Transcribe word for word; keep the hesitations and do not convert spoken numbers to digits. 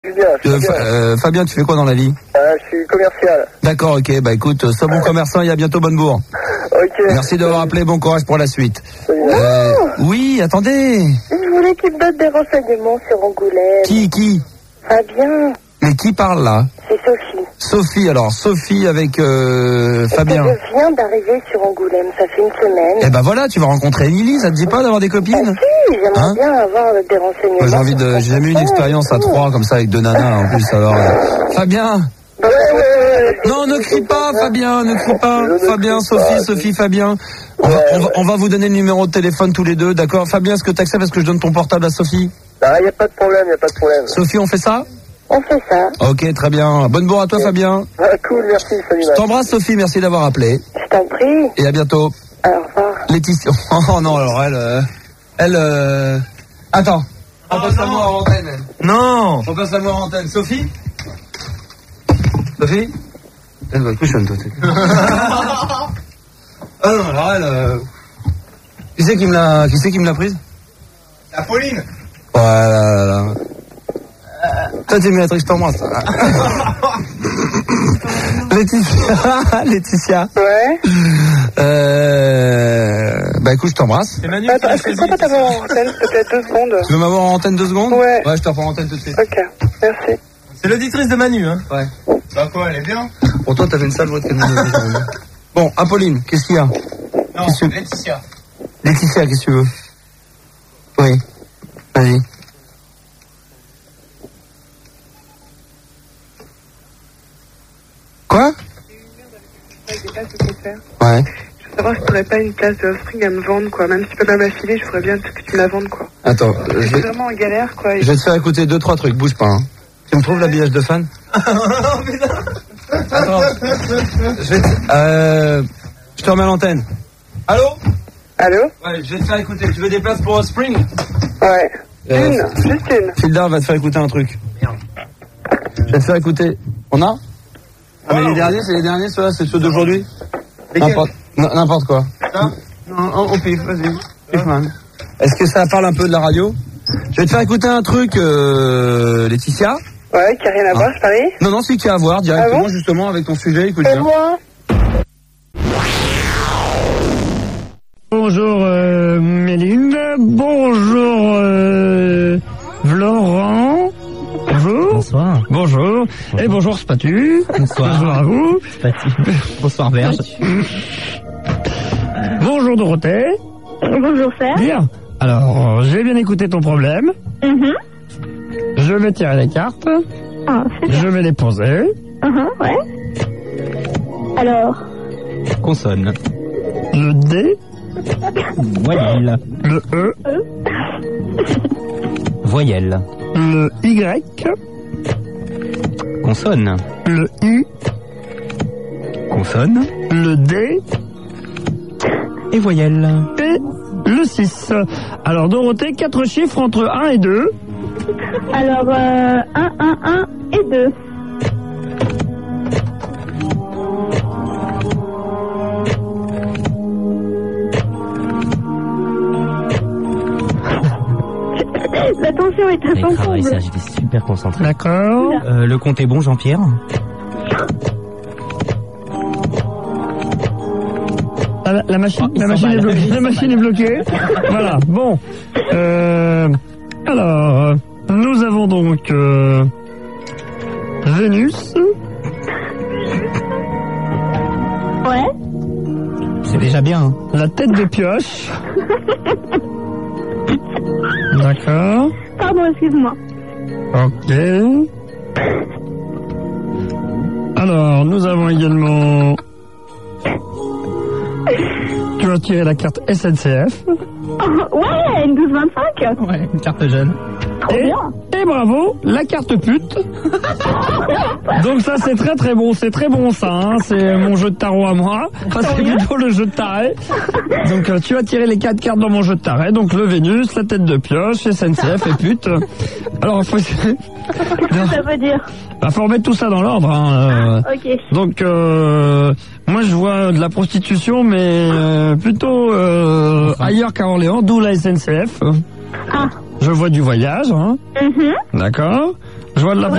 suis bien. Je suis euh, bien. euh, Fabien, tu fais quoi dans la vie? Euh, je suis commercial. D'accord, ok. Bah écoute, sois bon commerçant et à bientôt Bonne-Bourg. Ok. Merci d'avoir appelé, bon courage pour la suite. Salut. Euh, oui, attendez. Je voulais qu'il me donne des renseignements sur Angoulême. Qui, qui? Fabien, Mais qui parle là? c'est Sophie. Sophie, alors Sophie avec euh, Fabien. Je viens d'arriver sur Angoulême, ça fait une semaine. Eh ben voilà, tu vas rencontrer Émilie, ça te dit pas d'avoir des Ah, copines? si, j'aimerais Hein bien avoir des renseignements. Moi j'ai envie de, j'ai jamais eu une expérience à trois comme ça avec deux nanas en plus alors. euh, Fabien. Ouais, ouais, ouais. Non, ne crie pas, Fabien, ne crie pas. Fabien, Sophie, Sophie, Fabien. On va, on, va, on va vous donner le numéro de téléphone tous les deux, d'accord? Fabien, est-ce que tu acceptes? Est-ce que je donne ton portable à Sophie? Ah, y a pas de problème, y a pas de problème. Sophie, on fait ça? On fait ça. Ok, très bien. Bonne bourre à toi, Fabien. Ah, cool, merci, salut. Je t'embrasse, Sophie, merci d'avoir appelé. Je t'en prie. Et à bientôt. Au revoir. Laetitia. Oh non, alors elle... Euh, elle... Euh... Attends. On passe la moi en antenne. elle. Non. On passe la moi en antenne. Sophie? Sophie? Elle va coucher, toi. Ah non, alors elle... Euh... Qui c'est qui me l'a... Qui c'est qui me l'a prise? La Pauline. Voilà, là, là. Toi, t'es mieux, je t'embrasse. Laetitia, Laetitia. Ouais. Euh... Bah écoute, je t'embrasse. C'est Manu Attends, est-ce que je peux pas t'avoir en antenne, s'il te plaît, deux secondes? Tu veux m'avoir en antenne deux secondes? Ouais. Ouais, je te reprends en antenne tout de suite. Ok, merci. C'est l'auditrice de Manu, hein. Ouais. Bah quoi, elle est bien. Pour toi, t'avais une sale voix de cabinet. Bon, Apolline, qu'est-ce qu'il y a? Non, Qu'est-ce que- Laetitia. Laetitia, qu'est-ce que tu veux? Oui. Vas-y. Quoi? Je sais pas ce qu'on fait. Ouais. Je veux savoir si t'aurais pas une place de Offspring à me vendre, quoi. Même si tu peux pas m'affiler, je voudrais bien que tu me la vendes, quoi. Attends, Je je suis vais, vraiment en galère, quoi. je vais te faire écouter deux, trois trucs, bouge pas, hein. Tu me trouves l'habillage de fan? Attends. Je vais te, euh, je te remets à l'antenne. Allô? Allô? Ouais, je vais te faire écouter. Tu veux des places pour Spring? Ouais. Euh, Une, juste une. Fildar va te faire écouter un truc. Je vais te faire écouter. On a? Ah, mais les derniers, c'est les derniers, ceux-là, c'est ceux d'aujourd'hui? N'importe, n- n'importe quoi. Ça Non, on, on piffe, vas-y. Piffe, man. Est-ce que ça parle un peu de la radio? Je vais te faire écouter un truc, euh, Laetitia. Ouais, qui a rien à voir, je parie. Non, non, c'est qui a à voir directement, Ah bon justement, avec ton sujet, écoute C'est bien. moi. Bonjour euh, Méline, bonjour euh, Laurent, bonjour. Bonsoir. Bonjour. Et bonjour Spatu. Bonsoir. Bonjour à vous. Bonsoir Verge. Bonjour Dorothée. Bonjour, Serge. Bien. Alors, j'ai bien écouté ton problème. Je vais tirer les cartes. Ah, c'est Je vais les poser. ouais. Alors, Consonne. Le D, Voyelle. le E, Voyelle. le Y, Consonne. le U, Consonne. le D Et voyelle. et le six. Alors Dorothée, quatre chiffres entre un et deux. alors, euh, un, un, un et deux. La tension est Avec travail, insensible. ça, j'étais super concentré. D'accord. Euh, le compte est bon, Jean-Pierre? Ah, la, la machine, Oh, il la machine s'emballe. est bloquée. Il La machine est bloquée. Voilà. Bon. Euh, alors, nous avons donc euh, Vénus, Ouais. C'est déjà bien, hein. la tête de pioche. D'accord. Pardon, excuse-moi. Ok. Alors, nous avons également... Tu vas tirer la carte S N C F. Oh, ouais, une douze vingt-cinq. Ouais, une carte jeune. Trop Et, bien. et bravo, la carte pute. Donc ça c'est très très bon, c'est très bon ça, hein. C'est mon jeu de tarot à moi. Enfin, c'est plutôt le jeu de tarot. Donc euh, tu vas tirer les quatre cartes dans mon jeu de tarot. Donc le Vénus, la tête de pioche, S N C F et pute. Alors faut... Qu'est-ce que ça veut dire? bah, faut remettre tout ça dans l'ordre. Hein. euh. Ok. Donc euh, moi je vois de la prostitution mais euh, plutôt euh, ailleurs qu'à Orléans, d'où la S N C F. Ah. Je vois du voyage, hein. Mhm. D'accord. Je vois de la